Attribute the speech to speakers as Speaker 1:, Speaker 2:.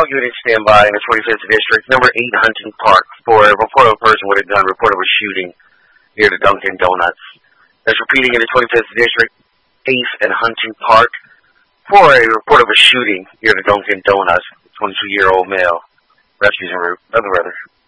Speaker 1: All units stand by in the 25th District, number 8 Hunting Park, for a report of a person with a gun reported of a shooting near the Dunkin' Donuts. That's repeating in the 25th District, 8th and Hunting Park, for a report of a shooting near the Dunkin' Donuts. 22-year-old male. Rescues and